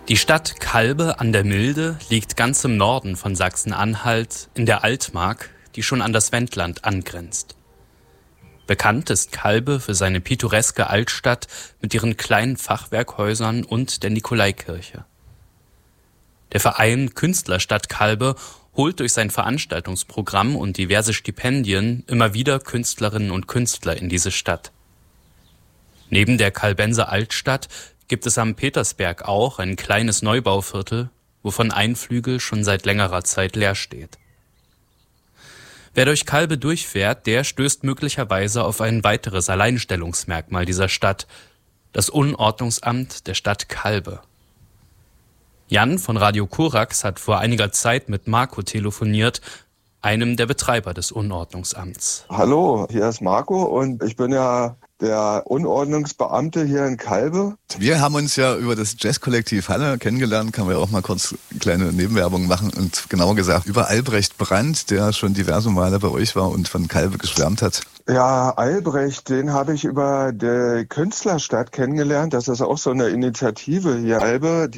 Die Stadt Calbe an der Milde liegt ganz im Norden von Sachsen-Anhalt in der Altmark, die schon an das Wendland angrenzt. Bekannt ist Calbe für seine pittoreske Altstadt mit ihren kleinen Fachwerkhäusern und der Nikolaikirche. Der Verein Künstlerstadt Calbe holt durch sein Veranstaltungsprogramm und diverse Stipendien immer wieder Künstlerinnen und Künstler in diese Stadt. Neben der Calbenser Altstadt gibt es am Petersberg auch ein kleines Neubauviertel, wovon ein Flügel schon seit längerer Zeit leer steht. Wer durch Calbe durchfährt, der stößt möglicherweise auf ein weiteres Alleinstellungsmerkmal dieser Stadt, das Unordnungsamt der Stadt Calbe. Jan von Radio Korax hat vor einiger Zeit mit Marco telefoniert, einem der Betreiber des Unordnungsamts. Hallo, hier ist Marco und ich bin ja der Unordnungsbeamte hier in Calbe. Wir haben uns ja über das Jazzkollektiv Halle kennengelernt, kann man ja auch mal kurz kleine Nebenwerbung machen und genauer gesagt über Albrecht Brandt, der schon diverse Male bei euch war und von Calbe geschwärmt hat. Ja, Albrecht, den habe ich über die Künstlerstadt kennengelernt. Das ist auch so eine Initiative hier, Calbe,